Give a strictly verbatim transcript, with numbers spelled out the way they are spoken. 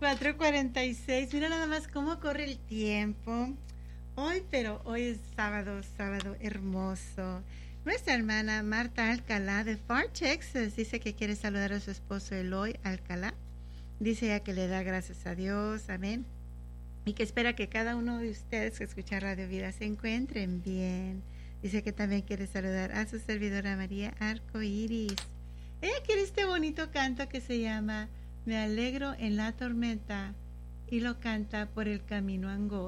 cuatro cuarenta y seis. Mira nada más cómo corre el tiempo. Hoy, pero hoy es sábado, sábado hermoso. Nuestra hermana Marta Alcalá de Far, Texas, dice que quiere saludar a su esposo Eloy Alcalá. Dice ella que le da gracias a Dios, amén. Y que espera que cada uno de ustedes que escucha Radio Vida se encuentren bien. Dice que también quiere saludar a su servidora María Arcoiris. Ella quiere este bonito canto que se llama Me alegro en la tormenta y lo canta por el camino angosto.